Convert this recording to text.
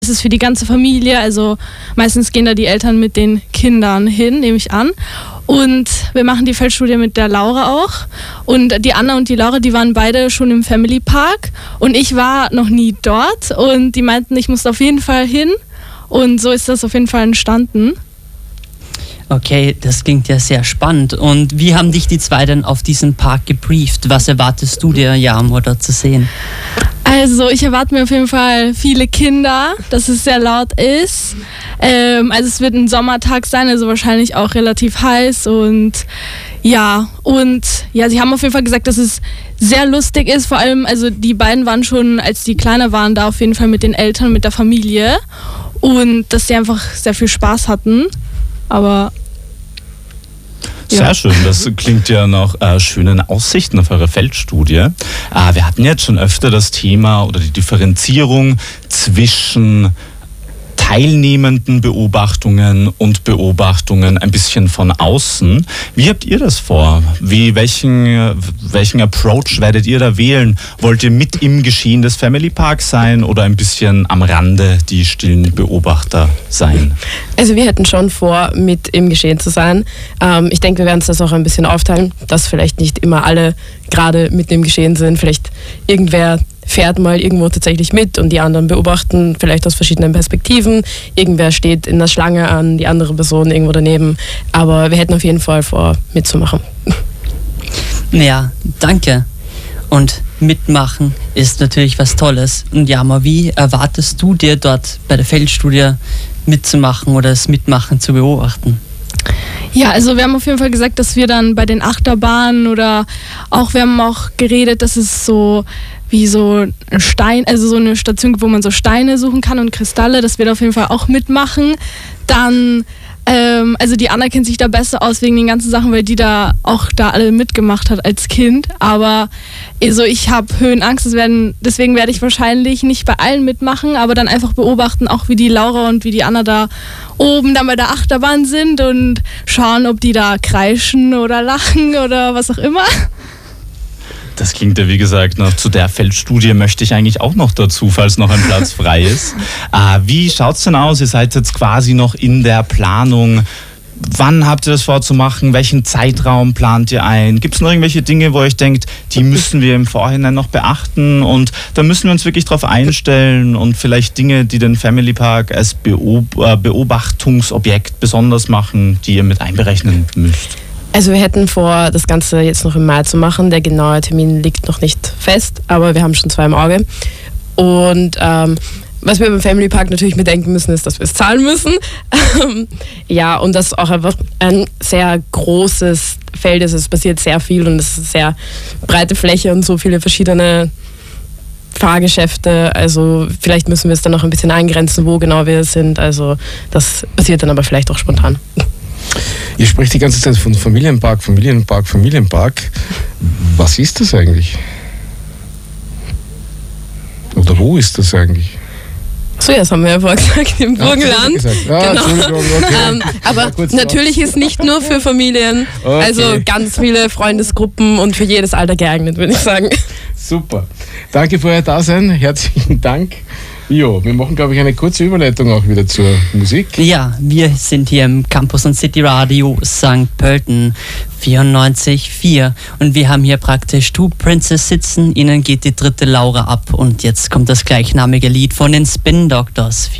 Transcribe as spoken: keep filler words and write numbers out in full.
Es ist für die ganze Familie, also meistens gehen da die Eltern mit den Kindern hin, nehme ich an. Und wir machen die Feldstudie mit der Laura auch. Und die Anna und die Laura, die waren beide schon im Family Park. Und ich war noch nie dort. Und die meinten, ich muss auf jeden Fall hin. Und so ist das auf jeden Fall entstanden. Okay, das klingt ja sehr spannend. Und wie haben dich die zwei denn auf diesen Park gebrieft? Was erwartest du dir, Jarmo, dort zu sehen? Also ich erwarte mir auf jeden Fall viele Kinder, dass es sehr laut ist. Ähm, also es wird ein Sommertag sein, also wahrscheinlich auch relativ heiß. Und ja, und ja, sie haben auf jeden Fall gesagt, dass es sehr lustig ist. Vor allem, also die beiden waren schon, als die kleiner waren, da auf jeden Fall mit den Eltern, mit der Familie. Und dass sie einfach sehr viel Spaß hatten. Aber sehr ja. schön, das klingt ja nach äh, schönen Aussichten auf eure Feldstudie. Äh, wir hatten jetzt schon öfter das Thema oder die Differenzierung zwischen teilnehmenden Beobachtungen und Beobachtungen ein bisschen von außen. Wie habt ihr das vor? Wie, welchen, welchen Approach werdet ihr da wählen? Wollt ihr mit im Geschehen des Family Parks sein oder ein bisschen am Rande die stillen Beobachter sein? Also wir hätten schon vor, mit im Geschehen zu sein. Ähm, ich denke, wir werden uns das auch ein bisschen aufteilen, dass vielleicht nicht immer alle gerade mit im Geschehen sind. Vielleicht irgendwer fährt mal irgendwo tatsächlich mit und die anderen beobachten vielleicht aus verschiedenen Perspektiven. Irgendwer steht in der Schlange an, die andere Person irgendwo daneben. Aber wir hätten auf jeden Fall vor, mitzumachen. Ja, danke. Und mitmachen ist natürlich was Tolles. Und Jarmo, wie erwartest du dir dort bei der Feldstudie mitzumachen oder das Mitmachen zu beobachten? Ja, also wir haben auf jeden Fall gesagt, dass wir dann bei den Achterbahnen oder auch, wir haben auch geredet, dass es so wie so ein Stein, also so eine Station gibt, wo man so Steine suchen kann und Kristalle, dass wir da auf jeden Fall auch mitmachen. Dann, ähm, also die Anna kennt sich da besser aus wegen den ganzen Sachen, weil die da auch da alle mitgemacht hat als Kind. Aber also ich habe Höhenangst, das werden, deswegen werde ich wahrscheinlich nicht bei allen mitmachen, aber dann einfach beobachten, auch wie die Laura und wie die Anna da oben dann bei der Achterbahn sind und schauen, ob die da kreischen oder lachen oder was auch immer. Das klingt ja, wie gesagt, noch zu der Feldstudie möchte ich eigentlich auch noch dazu, falls noch ein Platz frei ist. Äh, wie schaut es denn aus? Ihr seid jetzt quasi noch in der Planung. Wann habt ihr das vorzumachen? Welchen Zeitraum plant ihr ein? Gibt es noch irgendwelche Dinge, wo ihr euch denkt, die müssen wir im Vorhinein noch beachten und da müssen wir uns wirklich drauf einstellen und vielleicht Dinge, die den Family Park als Beobachtungsobjekt besonders machen, die ihr mit einberechnen müsst? Also wir hätten vor, das Ganze jetzt noch im Mai zu machen. Der genaue Termin liegt noch nicht fest, aber wir haben schon zwei im Auge. Und ähm, was wir beim Family Park natürlich bedenken müssen, ist, dass wir es zahlen müssen. Ja, und das auch einfach ein sehr großes Feld ist. Es passiert sehr viel und es ist eine sehr breite Fläche und so viele verschiedene Fahrgeschäfte. Also vielleicht müssen wir es dann noch ein bisschen eingrenzen, wo genau wir sind. Also das passiert dann aber vielleicht auch spontan. Ihr sprecht die ganze Zeit von Familienpark, Familienpark, Familienpark. Was ist das eigentlich? Oder wo ist das eigentlich? So, ja, das haben wir ja vorher gesagt, im Burgenland. Ah, genau. Okay. ähm, aber natürlich ist nicht nur für Familien, okay. Also ganz viele Freundesgruppen und für jedes Alter geeignet, würde ich sagen. Super. Danke für euer Dasein. Herzlichen Dank. Jo, wir machen, glaube ich, eine kurze Überleitung auch wieder zur Musik. Ja, wir sind hier im Campus und City Radio Sankt Pölten vierundneunzig Komma vier und wir haben hier praktisch Two Princess sitzen, ihnen geht die dritte Laura ab und jetzt kommt das gleichnamige Lied von den Spin Doctors.